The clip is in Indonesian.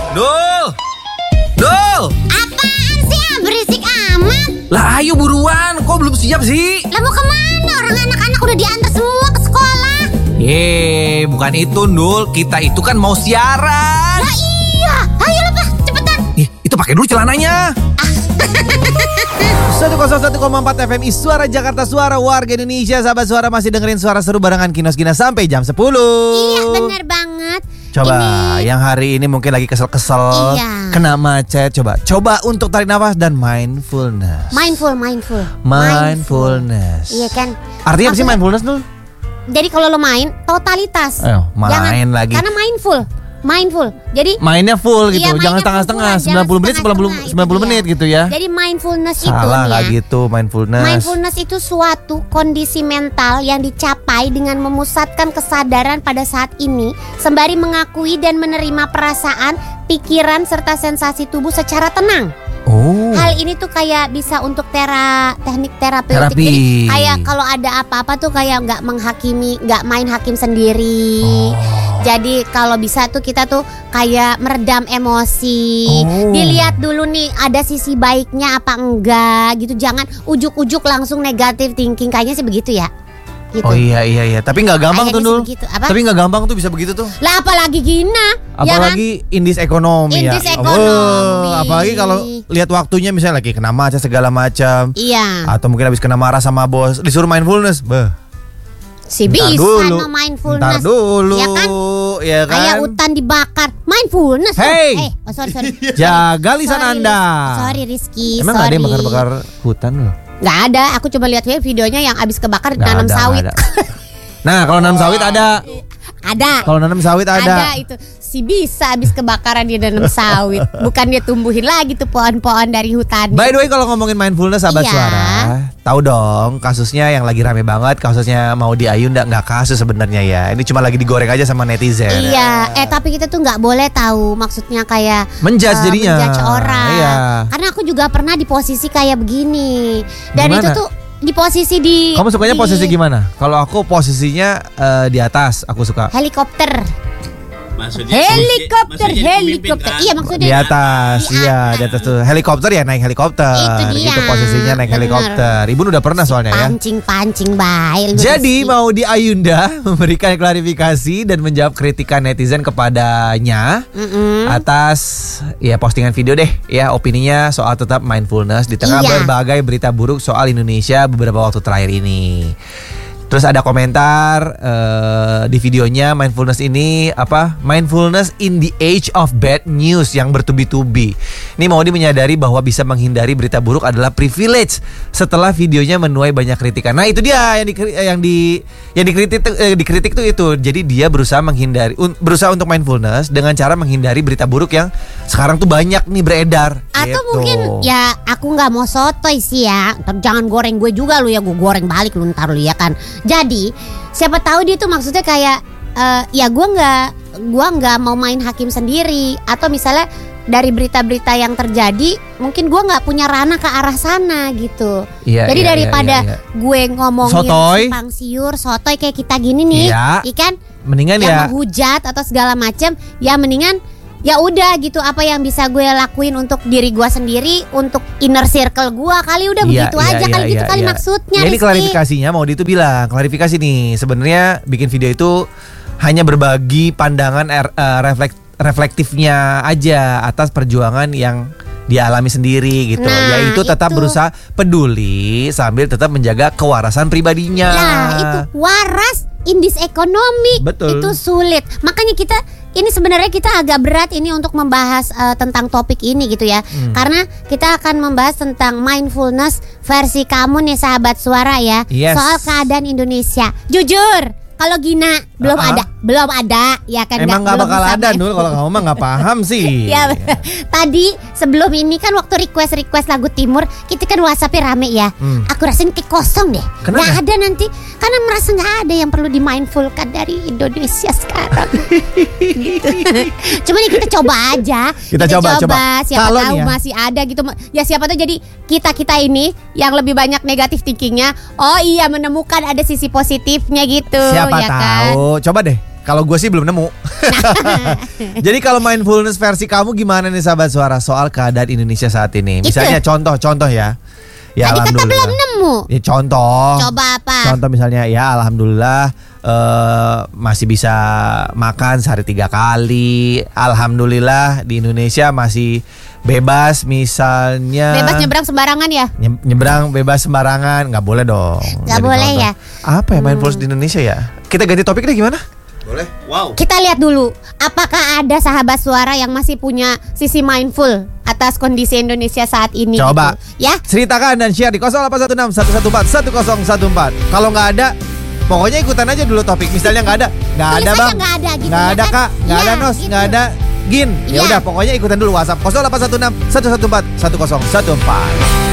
Dul! Dul! Apaan sih berisik amat? Lah ayo buruan, kok belum siap sih? Lah mau kemana? Orang anak-anak udah diantar semua ke sekolah. Bukan itu Dul, kita itu kan mau siaran. Lah iya, ayo lepas cepetan. Itu pakai dulu celananya. 101,4 FMI Suara Jakarta, suara warga Indonesia. Sahabat suara masih dengerin suara seru barengan Kinos Gina sampai jam 10. Iya bener banget. Coba yang hari ini mungkin lagi kesel-kesel, kena macet. Coba untuk tarik nafas dan mindfulness. Mindfulness. Iya kan. Artinya apa sih mindfulness Dul? Jadi kalau lo main totalitas. Main lagi. Karena mindful. Jadi mainnya full gitu. Iya, Jangan setengah-setengah. 90 menit 90 menit gitu ya. Jadi mindfulness itu salah nggak gitu mindfulness. Mindfulness itu suatu kondisi mental yang dicapai dengan memusatkan kesadaran pada saat ini sembari mengakui dan menerima perasaan, pikiran serta sensasi tubuh secara tenang. Hal ini tuh kayak bisa untuk teknik terapeutik. Jadi kayak kalau ada apa-apa tuh kayak nggak main hakim sendiri. Jadi kalau bisa tuh kita tuh kayak meredam emosi. Dilihat dulu nih ada sisi baiknya apa enggak gitu. Jangan ujuk-ujuk langsung negative thinking. Kayaknya sih begitu ya gitu. Oh iya. Tapi gak gampang tuh Dul. Tapi gak gampang tuh bisa begitu tuh. Lah apalagi Gina. Apalagi indis ekonomi ya. Apalagi kalau lihat waktunya misalnya lagi kena macet segala macam. Iya. Atau mungkin habis kena marah sama bos, disuruh mindfulness. Si bisa no mindfulness. Ntar dulu. Ya kan? Kayak hutan dibakar. Mindfulness. Hey. Sorry. Jaga lisan Anda. Sorry Rizky. Emang gak ada yang bakar-bakar hutan loh? Gak ada. Aku coba lihat videonya yang abis kebakar nanam sawit. Nah kalau nanam sawit ada. Kalau nanam sawit ada. Ada itu. Si bisa abis kebakaran dia nanam sawit. Bukan dia tumbuhin lagi tuh pohon-pohon dari hutan. By the way kalau ngomongin mindfulness sahabat suara, tahu dong kasusnya yang lagi rame banget, kasusnya mau di Ayu nggak kasus sebenarnya ya. Ini cuma lagi digoreng aja sama netizen. Iya. Tapi kita tuh nggak boleh tahu maksudnya kayak menjudge jadinya. Menjudge orang. Iya. Karena aku juga pernah di posisi kayak begini. Dan gimana? itu tuh di posisi di. Kamu sukanya posisi gimana? Kalau aku posisinya di atas, aku suka. Helikopter. Maksudnya helikopter. Kan? Iya maksudnya di atas. Di atas tuh. Helikopter ya naik helikopter. Itu dia. Gitu posisinya naik helikopter. Ibu udah pernah soalnya ya. Pancing baik. Jadi mau di Ayunda memberikan klarifikasi dan menjawab kritikan netizen kepadanya atas ya postingan video deh ya opininya soal tetap mindfulness di tengah berbagai berita buruk soal Indonesia beberapa waktu terakhir ini. Terus ada komentar di videonya mindfulness ini mindfulness in the age of bad news yang bertubi-tubi. Ini Maudy menyadari bahwa bisa menghindari berita buruk adalah privilege setelah videonya menuai banyak kritikan. Nah itu dia yang dikritik tuh itu. Jadi dia berusaha untuk mindfulness dengan cara menghindari berita buruk yang sekarang tuh banyak nih beredar. Atau gitu. mungkin ya aku nggak mau sotoy sih ya. Jangan goreng gue juga lu ya, gue goreng balik lu ntar lu ya kan. Jadi siapa tahu dia tuh maksudnya kayak ya gue nggak mau main hakim sendiri, atau misalnya dari berita-berita yang terjadi mungkin gue nggak punya ranah ke arah sana gitu. Jadi daripada gue ngomongin simpang siur sotoy kayak kita gini nih, ikan mendingan ya menghujat atau segala macam, ya mendingan ya udah gitu, apa yang bisa gue lakuin untuk diri gue sendiri, untuk inner circle gue kali udah begitu aja kali gitu kali maksudnya. Ini klarifikasinya mau itu bilang klarifikasi nih, sebenarnya bikin video itu hanya berbagi pandangan reflektifnya aja atas perjuangan yang dialami sendiri gitu. Yaitu tetap berusaha peduli sambil tetap menjaga kewarasan pribadinya. Nah itu waras in this economy. Betul. Itu sulit. Makanya ini sebenarnya kita agak berat ini untuk membahas tentang topik ini gitu ya. Karena kita akan membahas tentang mindfulness versi kamu nih sahabat suara ya. Soal keadaan Indonesia. Jujur, kalau Gina belum ada ya kan. Emang gak bakal ada dulu kalau kamu mah gak paham sih. Ya, tadi sebelum ini kan waktu request lagu Timur, kita kan WhatsApp-nya rame ya. Aku rasain kayak kosong deh. Kenapa? Gak ada nanti, karena merasa gak ada yang perlu dimindfulkan dari Indonesia sekarang. Gitu. Cuma nih kita coba aja. Kita coba. Siapa tahu masih ada gitu. Ya siapa tahu jadi kita ini yang lebih banyak negatif thinkingnya, oh iya menemukan ada sisi positifnya gitu. Siapa ya tahu. Kan? Coba deh Kalau gue sih belum nemu. Jadi kalau mindfulness versi kamu gimana nih sahabat suara soal keadaan Indonesia saat ini? Misalnya contoh ya. Ya Tadi kata alhamdulillah. belum nemu. Ya contoh. Coba apa? Contoh misalnya ya alhamdulillah masih bisa makan sehari 3 kali. Alhamdulillah di Indonesia masih bebas misalnya. Bebas nyebrang sembarangan ya? Nyebrang bebas sembarangan. Nggak boleh dong. Nggak Jadi boleh contoh. ya? Apa ya mindfulness di Indonesia ya? Kita ganti topik deh gimana? Boleh. Wow. Kita lihat dulu, apakah ada sahabat suara yang masih punya sisi mindful atas kondisi Indonesia saat ini? Coba. Gitu. Ya. Ceritakan dan share di 0816 114 1014. Kalau nggak ada, pokoknya ikutan aja dulu topik. Misalnya nggak ada Tulis bang, aja nggak ada gitu nggak ya ada kan? kak, nggak Iya, ada nos, gitu. nggak ada gin. Ya Iya. udah, pokoknya ikutan dulu WhatsApp 0816 114 1014.